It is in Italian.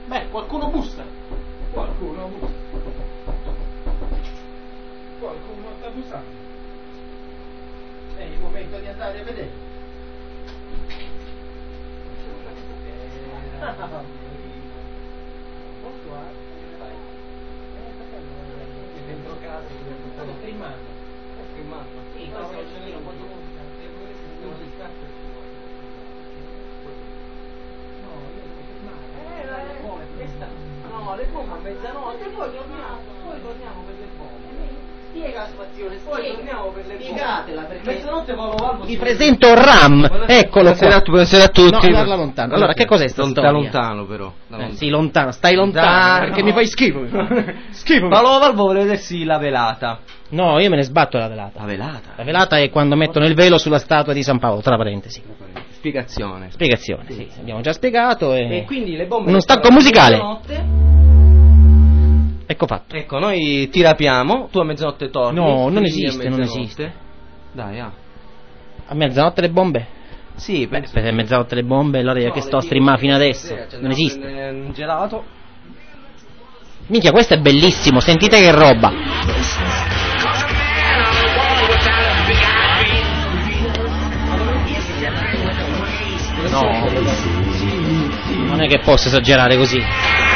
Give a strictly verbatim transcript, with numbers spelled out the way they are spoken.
Beh, qualcuno bussa. Qualcuno bussa. Qualcuno sta bussando. È il momento di andare a vedere. Dentro casa, sto filmando. Sto filmando? Sì, no, no, ce n'è un po' di musica. No, io devo filmare. Eh, come sta? No, le bombe a mezzanotte, poi torniamo, poi torniamo per le bombe. Spiega la situazione, poi torniamo per le bombe. Spiegatela, perché mezzanotte Paolo Valvo. Vi presento Ram, eccolo qua. Buonasera a tutti. No, parla lontano. Allora, che cos'è sta da storia? lontano però. Da Eh, lontano. sì, lontano, stai lontano, Lontano. perché mi fai schifo. Schifo. Paolo Valvo vuole vedersi la velata. No, io me ne sbatto la velata. La velata? La velata è quando mettono il velo sulla statua di San Paolo, tra parentesi. Spiegazione. Spiegazione, sì, abbiamo già spiegato. E, E quindi le bombe. uno stacco musicale. Ecco fatto. Ecco, noi ti rapiamo, tu a mezzanotte torni. No, non quindi a esiste, non mezzanotte. esiste. Dai, ah. A mezzanotte le bombe? Sì, Beh, penso- per a mezzanotte le bombe, allora io No, che le sto a dico- streamare fino adesso. sì, ci Non andiamo a esiste. prendere un gelato. Minchia, questo è bellissimo, sentite che roba. No, non è che posso esagerare così.